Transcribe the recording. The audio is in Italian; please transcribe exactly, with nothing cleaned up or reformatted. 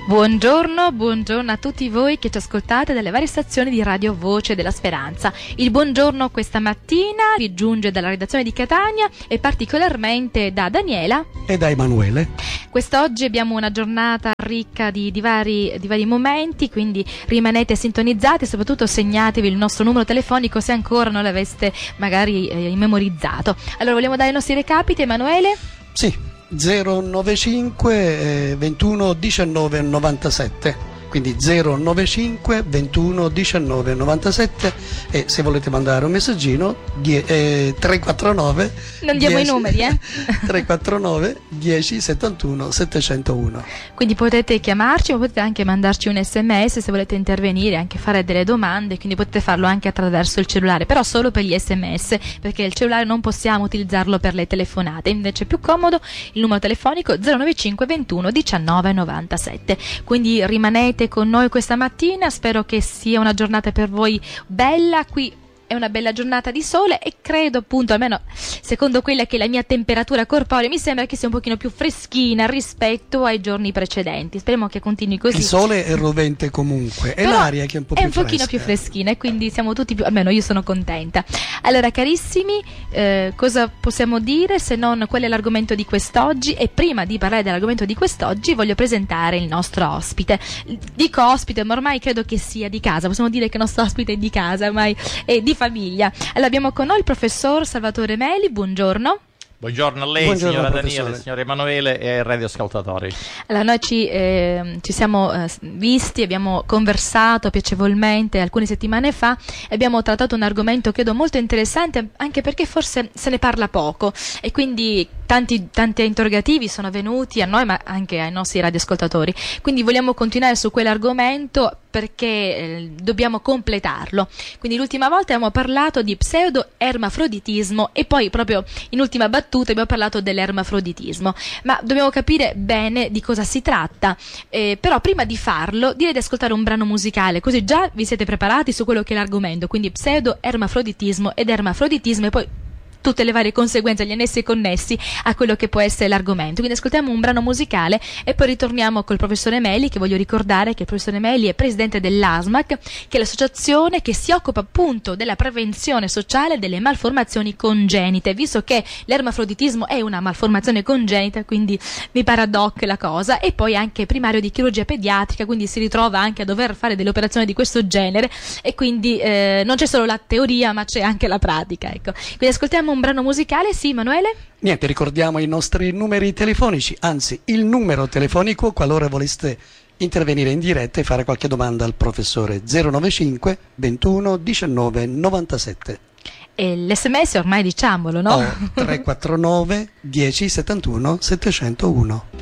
Buongiorno, buongiorno a tutti voi che ci ascoltate dalle varie stazioni di Radio Voce della Speranza. Il buongiorno questa mattina vi giunge dalla redazione di Catania e particolarmente da Daniela e da Emanuele. Quest'oggi abbiamo una giornata ricca di, di, vari, di vari momenti, quindi rimanete sintonizzati e soprattutto segnatevi il nostro numero telefonico se ancora non l'aveste magari eh, memorizzato. Allora vogliamo dare i nostri recapiti, Emanuele? Sì. zero novantacinque eh, ventuno diciannove novantasette, quindi zero novantacinque ventuno diciannove novantasette, e se volete mandare un messaggino die, eh, tre quattro nove non diamo dieci, i numeri eh tre quattro nove dieci settantuno settecentouno. Quindi potete chiamarci, ma potete anche mandarci un sms se volete intervenire, anche fare delle domande, quindi potete farlo anche attraverso il cellulare, però solo per gli sms, perché il cellulare non possiamo utilizzarlo per le telefonate. Invece è più comodo il numero telefonico zero novantacinque ventuno diciannove novantasette. Quindi rimanete con noi questa mattina, spero che sia una giornata per voi bella. Qui è una bella giornata di sole e credo, appunto, almeno secondo quella che è la mia temperatura corporea, mi sembra che sia un pochino più freschina rispetto ai giorni precedenti. Speriamo che continui così. Il sole è rovente comunque, è l'aria che è un po' è più un pochino fresca. più freschina, e quindi siamo tutti più, almeno io sono contenta. Allora carissimi, eh, cosa possiamo dire se non qual è l'argomento di quest'oggi? E prima di parlare dell'argomento di quest'oggi voglio presentare il nostro ospite. Dico ospite, ma ormai credo che sia di casa, possiamo dire che il nostro ospite è di casa, ormai è di famiglia. Allora abbiamo con noi il professor Salvatore Meli, buongiorno. Buongiorno a lei, Buongiorno, signora professore. Daniele, signor Emanuele e ai radioascoltatori. Allora noi ci, eh, ci siamo eh, visti, abbiamo conversato piacevolmente alcune settimane fa e abbiamo trattato un argomento credo molto interessante, anche perché forse se ne parla poco, e quindi tanti, tanti interrogativi sono venuti a noi ma anche ai nostri radioascoltatori, quindi vogliamo continuare su quell'argomento perché eh, dobbiamo completarlo. Quindi l'ultima volta abbiamo parlato di pseudo-ermafroditismo e poi proprio in ultima battuta abbiamo parlato dell'ermafroditismo, ma dobbiamo capire bene di cosa si tratta, eh, però prima di farlo direi di ascoltare un brano musicale, così già vi siete preparati su quello che è l'argomento, quindi pseudo-ermafroditismo ed ermafroditismo e poi tutte le varie conseguenze, gli annessi connessi a quello che può essere l'argomento. Quindi ascoltiamo un brano musicale e poi ritorniamo col professore Meli, che voglio ricordare che il professore Meli è presidente dell'A S M A C, che è l'associazione che si occupa appunto della prevenzione sociale delle malformazioni congenite, visto che l'ermafroditismo è una malformazione congenita, quindi mi pare ad hoc la cosa, e poi anche primario di chirurgia pediatrica, quindi si ritrova anche a dover fare delle operazioni di questo genere, e quindi eh, non c'è solo la teoria ma c'è anche la pratica, ecco. Quindi ascoltiamo un brano musicale, sì, Emanuele? Niente, ricordiamo i nostri numeri telefonici, anzi il numero telefonico qualora voleste intervenire in diretta e fare qualche domanda al professore: zero novantacinque ventuno diciannove novantasette. E l'sms ormai diciamolo, no? O tre quattro nove dieci settantuno settecentouno.